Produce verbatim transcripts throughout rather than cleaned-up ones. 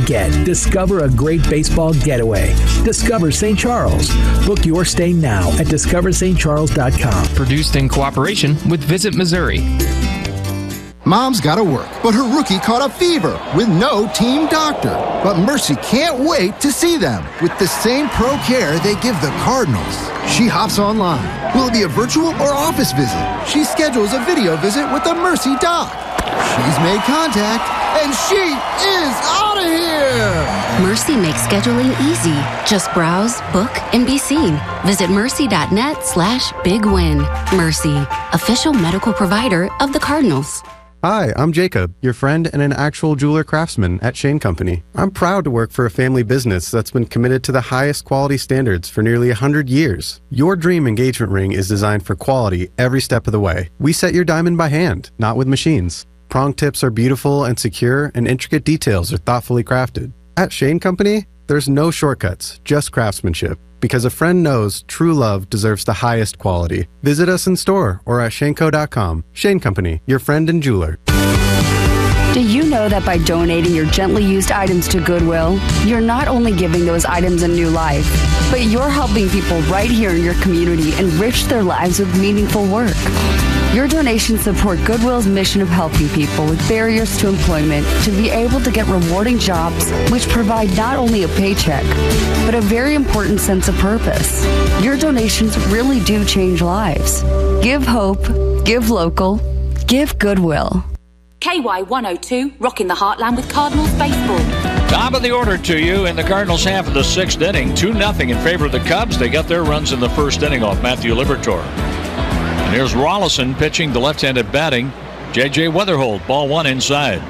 forget. Discover a great baseball getaway. Discover Saint Charles. Book your stay now at discover st charles dot com. Produced in cooperation with Visit Missouri. Mom's gotta work, but her rookie caught a fever with no team doctor. But Mercy can't wait to see them with the same pro care they give the Cardinals. She hops online. Will it be a virtual or office visit? She schedules a video visit with the Mercy doc. She's made contact, and she is out of here! Mercy makes scheduling easy. Just browse, book, and be seen. Visit mercy.net slash big win. Mercy, official medical provider of the Cardinals. Hi, I'm Jacob, your friend and an actual jeweler craftsman at Shane Company. I'm proud to work for a family business that's been committed to the highest quality standards for nearly one hundred years. Your dream engagement ring is designed for quality every step of the way. We set your diamond by hand, not with machines. Prong tips are beautiful and secure, and intricate details are thoughtfully crafted. At Shane Company, there's no shortcuts, just craftsmanship. Because a friend knows true love deserves the highest quality. Visit us in store or at shaneco dot com. Shane Company, your friend and jeweler. Do you know that by donating your gently used items to Goodwill, you're not only giving those items a new life, but you're helping people right here in your community enrich their lives with meaningful work? Your donations support Goodwill's mission of helping people with barriers to employment to be able to get rewarding jobs which provide not only a paycheck, but a very important sense of purpose. Your donations really do change lives. Give hope, give local, give Goodwill. K Y one oh two, rocking the heartland with Cardinals baseball. Top of the order to you in the Cardinals half of the sixth inning. two nothing in favor of the Cubs. They got their runs in the first inning off Matthew Liberatore. And here's Rollison pitching the left-handed batting. J J Weatherholt, ball one inside.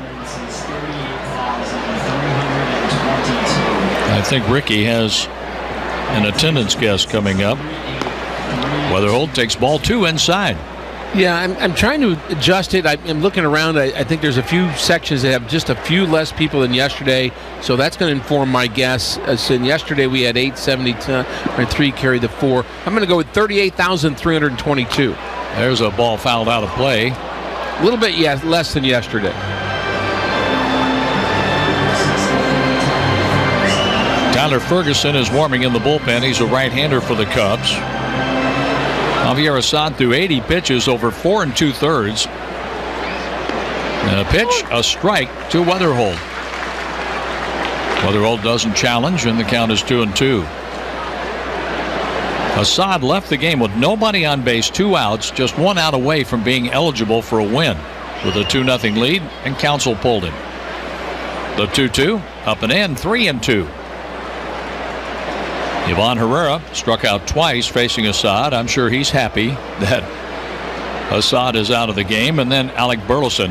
I think Ricky has an attendance guest coming up. Weatherholt takes ball two inside. Yeah, I'm, I'm trying to adjust it. I, I'm looking around. I, I think there's a few sections that have just a few less people than yesterday, so that's going to inform my guess. As in yesterday, we had eight seventy-three carry the four. I'm going to go with thirty-eight thousand three hundred twenty-two. There's a ball fouled out of play. A little bit yes, less than yesterday. Tyler Ferguson is warming in the bullpen. He's a right-hander for the Cubs. Javier Assad threw eighty pitches over four and two-thirds. And a pitch, a strike to Weatherholt. Weatherholt doesn't challenge, and the count is two and two. Assad left the game with nobody on base, two outs, just one out away from being eligible for a win. With a two nothing lead, and Counsell pulled him. The two two, up and in, three and two. Ivan Herrera struck out twice facing Assad. I'm sure he's happy that Assad is out of the game. And then Alec Burleson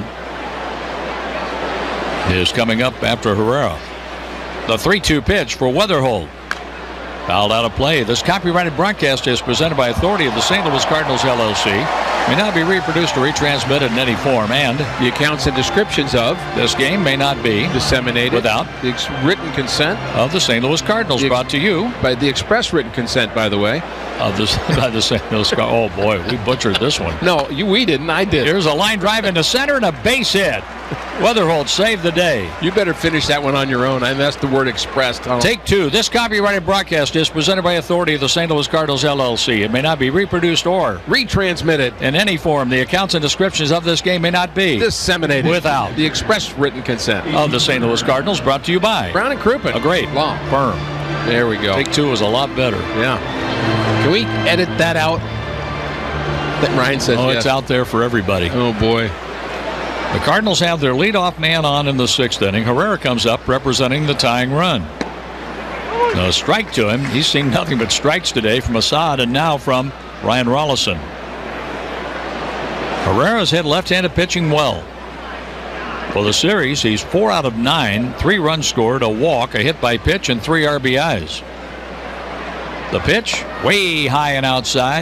is coming up after Herrera. The three two pitch for Weatherholt. Fouled out of play. This copyrighted broadcast is presented by authority of the Saint Louis Cardinals, L L C. May not be reproduced or retransmitted in any form, and the accounts and descriptions of this game may not be disseminated without the ex- written consent of the Saint Louis Cardinals. The ex- brought to you by the express written consent, by the way, of the by the Saint Louis Cardinals. Oh boy, we butchered this one. No, you, we didn't. I did. Here's a line drive into center and a base hit. Weatherholt saved the day. You better finish that one on your own. I that's the word expressed. Huh? Take two. This copyrighted broadcast is presented by authority of the Saint Louis Cardinals, L L C. It may not be reproduced or retransmitted in any form. The accounts and descriptions of this game may not be disseminated without the express written consent of the Saint Louis Cardinals. Brought to you by Brown and Crouppen. A great long firm. There we go. Take two is a lot better. Yeah. Can we edit that out? That Ryan says. Oh, yes. It's out there for everybody. Oh boy. The Cardinals have their leadoff man on in the sixth inning. Herrera comes up representing the tying run. A strike to him. He's seen nothing but strikes today from Assad and now from Ryan Rollison. Herrera's hit left-handed pitching well. For the series, he's four out of nine, three runs scored, a walk, a hit by pitch, and three R B Is. The pitch, way high and outside.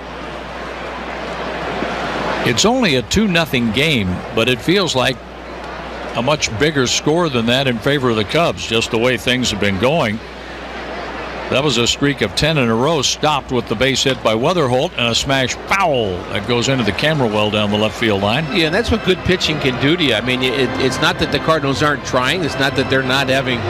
It's only a two nothing game, but it feels like a much bigger score than that in favor of the Cubs, just the way things have been going. That was a streak of ten in a row, stopped with the base hit by Weatherholt and a smash foul that goes into the camera well down the left field line. Yeah, and that's what good pitching can do to you. I mean, it, it's not that the Cardinals aren't trying. It's not that they're not having